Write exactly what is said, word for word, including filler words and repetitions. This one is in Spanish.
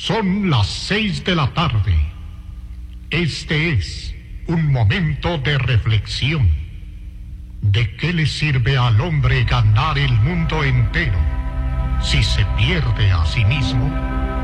Son las seis de la tarde. Este es un momento de reflexión. ¿De qué le sirve al hombre ganar el mundo entero si se pierde a sí mismo?